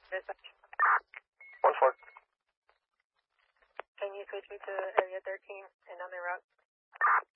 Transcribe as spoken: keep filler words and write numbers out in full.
One four. Can you switch me to area thirteen and on the route?